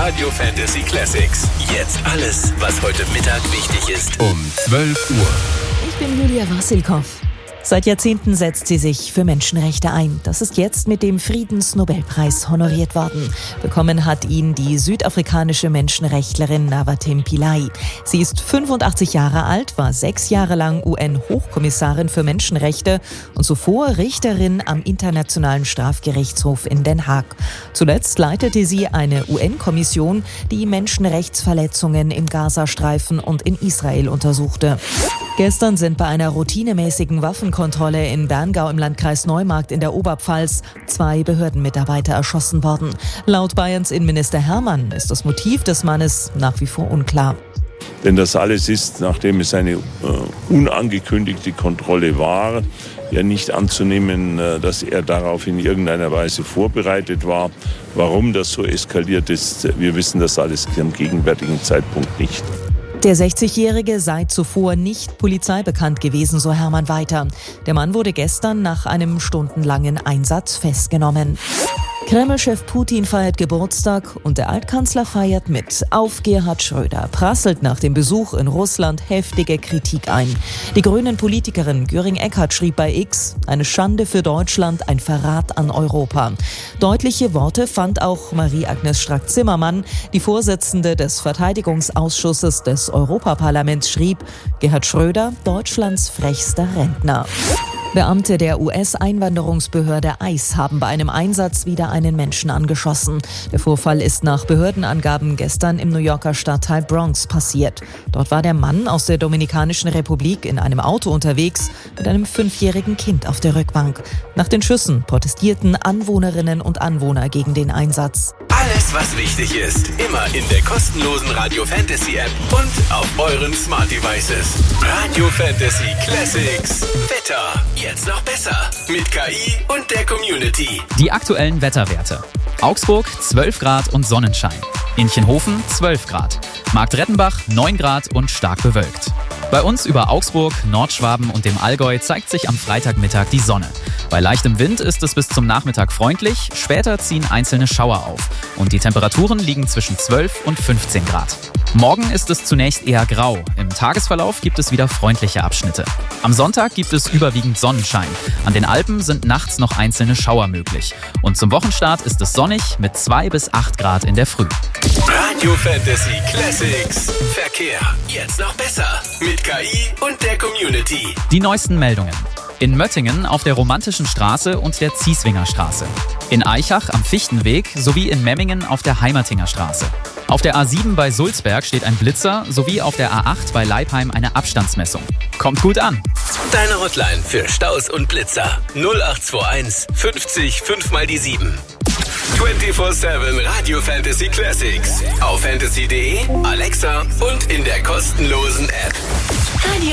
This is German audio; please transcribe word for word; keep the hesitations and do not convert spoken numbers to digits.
Radio Fantasy Classics. Jetzt alles, was heute Mittag wichtig ist. Um zwölf Uhr. Ich bin Julia Wassilkow. Seit Jahrzehnten setzt sie sich für Menschenrechte ein. Das ist jetzt mit dem Friedensnobelpreis honoriert worden. Bekommen hat ihn die südafrikanische Menschenrechtlerin Navatem Pillay. Sie ist fünfundachtzig Jahre alt, war sechs Jahre lang U N-Hochkommissarin für Menschenrechte und zuvor Richterin am Internationalen Strafgerichtshof in Den Haag. Zuletzt leitete sie eine U N-Kommission, die Menschenrechtsverletzungen im Gazastreifen und in Israel untersuchte. Gestern sind bei einer routinemäßigen Waffenkontrolle in Berngau im Landkreis Neumarkt in der Oberpfalz zwei Behördenmitarbeiter erschossen worden. Laut Bayerns Innenminister Hermann ist das Motiv des Mannes nach wie vor unklar. Denn das alles ist, nachdem es eine äh, unangekündigte Kontrolle war, ja nicht anzunehmen, äh, dass er darauf in irgendeiner Weise vorbereitet war. Warum das so eskaliert ist, wir wissen das alles am gegenwärtigen Zeitpunkt nicht. Der sechzigjährige sei zuvor nicht polizeibekannt gewesen, so Hermann weiter. Der Mann wurde gestern nach einem stundenlangen Einsatz festgenommen. Kreml-Chef Putin feiert Geburtstag und der Altkanzler feiert mit. Auf Gerhard Schröder prasselt nach dem Besuch in Russland heftige Kritik ein. Die grünen Politikerin Göring-Eckardt schrieb bei X: Eine Schande für Deutschland, ein Verrat an Europa. Deutliche Worte fand auch Marie-Agnes Strack-Zimmermann. Die Vorsitzende des Verteidigungsausschusses des Europaparlaments schrieb: Gerhard Schröder, Deutschlands frechster Rentner. Beamte der U S-Einwanderungsbehörde I C E haben bei einem Einsatz wieder einen Menschen angeschossen. Der Vorfall ist nach Behördenangaben gestern im New Yorker Stadtteil Bronx passiert. Dort war der Mann aus der Dominikanischen Republik in einem Auto unterwegs mit einem fünfjährigen Kind auf der Rückbank. Nach den Schüssen protestierten Anwohnerinnen und Anwohner gegen den Einsatz. Alles, was wichtig ist, immer in der kostenlosen Radio Fantasy App und auf euren Smart Devices. Radio Fantasy Classics. Wetter. Jetzt noch besser. Mit K I und der Community. Die aktuellen Wetterwerte. Augsburg zwölf Grad und Sonnenschein. Inchenhofen zwölf Grad. Marktrettenbach neun Grad und stark bewölkt. Bei uns über Augsburg, Nordschwaben und dem Allgäu zeigt sich am Freitagmittag die Sonne. Bei leichtem Wind ist es bis zum Nachmittag freundlich, später ziehen einzelne Schauer auf und die Temperaturen liegen zwischen zwölf und fünfzehn Grad. Morgen ist es zunächst eher grau, im Tagesverlauf gibt es wieder freundliche Abschnitte. Am Sonntag gibt es überwiegend Sonnenschein, an den Alpen sind nachts noch einzelne Schauer möglich und zum Wochenstart ist es sonnig mit zwei bis acht Grad in der Früh. Radio Fantasy Classics. Verkehr. Jetzt noch besser. Mit K I und der Community. Die neuesten Meldungen. In Möttingen auf der Romantischen Straße und der Zieswinger Straße. In Aichach am Fichtenweg sowie in Memmingen auf der Heimertinger Straße. Auf der A sieben bei Sulzberg steht ein Blitzer sowie auf der A acht bei Leipheim eine Abstandsmessung. Kommt gut an! Deine Hotline für Staus und Blitzer. null acht zwei eins fünfzig fünf mal die sieben. vierundzwanzig sieben Radio Fantasy Classics. Auf fantasy punkt de, Alexa und in der kostenlosen App.